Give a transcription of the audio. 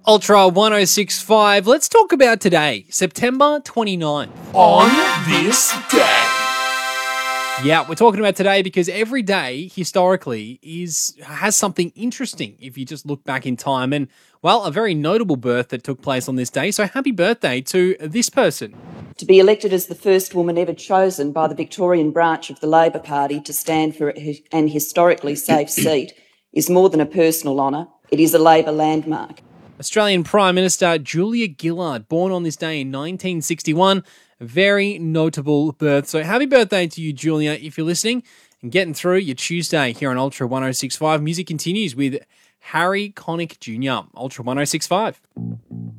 Ultra 1065. Let's talk about today, September 29th. On this day. Yeah, we're talking about today because every day historically has something interesting if you just look back in time. And, well, a very notable birth that took place on this day. So happy birthday to this person. To be elected as the first woman ever chosen by the Victorian branch of the Labor Party to stand for an historically safe seat is more than a personal honour. It is a Labor landmark. Australian Prime Minister Julia Gillard, born on this day in 1961. A very notable birth. So happy birthday to you, Julia, if you're listening and getting through your Tuesday here on Ultra 1065. Music continues with Harry Connick Jr. Ultra 1065.